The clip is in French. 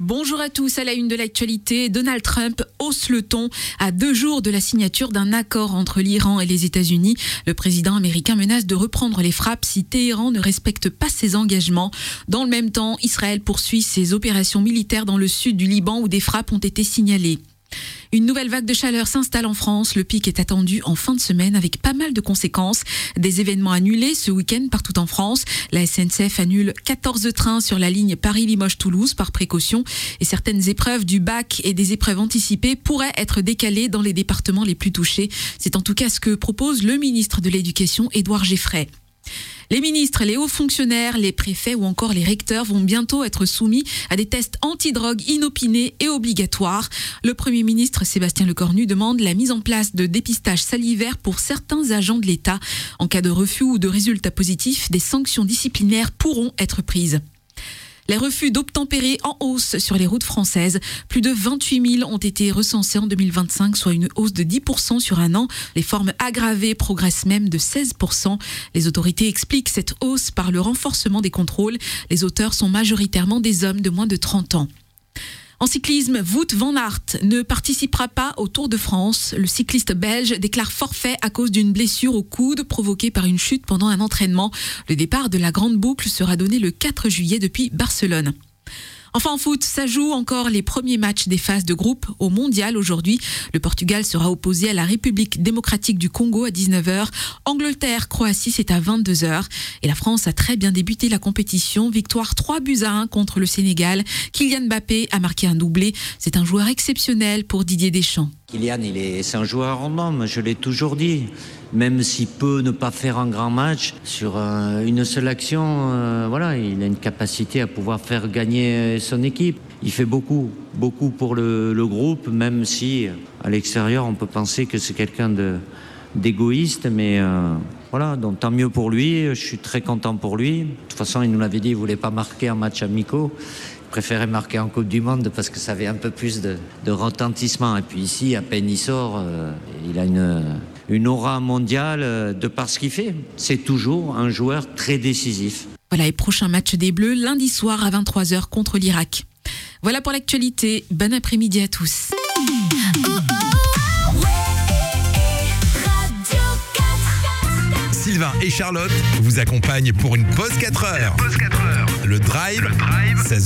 Bonjour à tous, à la une de l'actualité, Donald Trump hausse le ton à 2 jours de la signature d'un accord entre l'Iran et les États-Unis. Le président américain menace de reprendre les frappes si Téhéran ne respecte pas ses engagements. Dans le même temps, Israël poursuit ses opérations militaires dans le sud du Liban où des frappes ont été signalées. Une nouvelle vague de chaleur s'installe en France. Le pic est attendu en fin de semaine avec pas mal de conséquences. Des événements annulés ce week-end partout en France. La SNCF annule 14 trains sur la ligne Paris-Limoges-Toulouse par précaution. Et certaines épreuves du bac et des épreuves anticipées pourraient être décalées dans les départements les plus touchés. C'est en tout cas ce que propose le ministre de l'Éducation, Édouard Geffray. Les ministres, les hauts fonctionnaires, les préfets ou encore les recteurs vont bientôt être soumis à des tests antidrogue inopinés et obligatoires. Le Premier ministre Sébastien Lecornu demande la mise en place de dépistage salivaire pour certains agents de l'État. En cas de refus ou de résultat positif, des sanctions disciplinaires pourront être prises. Les refus d'obtempérer en hausse sur les routes françaises. Plus de 28 000 ont été recensés en 2025, soit une hausse de 10% sur un an. Les formes aggravées progressent même de 16%. Les autorités expliquent cette hausse par le renforcement des contrôles. Les auteurs sont majoritairement des hommes de moins de 30 ans. En cyclisme, Wout van Aert ne participera pas au Tour de France. Le cycliste belge déclare forfait à cause d'une blessure au coude provoquée par une chute pendant un entraînement. Le départ de la grande boucle sera donné le 4 juillet depuis Barcelone. Enfin en foot, ça joue encore les premiers matchs des phases de groupe au Mondial aujourd'hui. Le Portugal sera opposé à la République démocratique du Congo à 19h. Angleterre-Croatie, c'est à 22h. Et la France a très bien débuté la compétition. Victoire 3-1 contre le Sénégal. Kylian Mbappé a marqué un doublé. C'est un joueur exceptionnel pour Didier Deschamps. Kylian, c'est un joueur en homme, je l'ai toujours dit. Même s'il peut ne pas faire un grand match, sur une seule action, il a une capacité à pouvoir faire gagner son équipe. Il fait beaucoup pour le groupe, même si à l'extérieur on peut penser que c'est quelqu'un d'égoïste, mais donc tant mieux pour lui, je suis très content pour lui. De toute façon, il nous l'avait dit, il ne voulait pas marquer un match amicaux. Il préférait marquer en Coupe du Monde parce que ça avait un peu plus de retentissement. Et puis ici, à peine il sort, il a une aura mondiale de par ce qu'il fait. C'est toujours un joueur très décisif. Voilà, et prochain match des Bleus, lundi soir à 23h contre l'Irak. Voilà pour l'actualité. Bon après-midi à tous. Sylvain et Charlotte vous accompagnent pour une pause 4 heures. Le Drive, 16h.